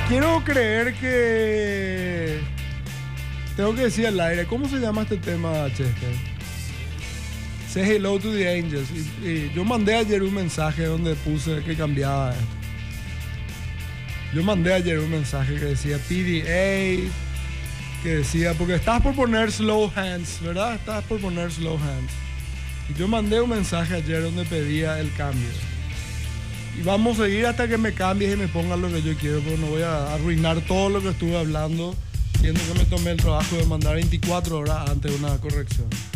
Quiero creer que... Tengo que decir al aire, ¿cómo se llama este tema, Chester? Say hello to the angels. Y yo mandé ayer un mensaje donde puse que cambiaba esto. Yo mandé ayer un mensaje que decía PDA, que decía, porque estás por poner slow hands, ¿verdad? Estás por poner slow hands. Y yo mandé un mensaje ayer donde pedía el cambio. Y vamos a seguir hasta que me cambies y me pongas lo que yo quiero, porque no voy a arruinar todo lo que estuve hablando, siendo que me tomé el trabajo de mandar 24 horas antes de una corrección.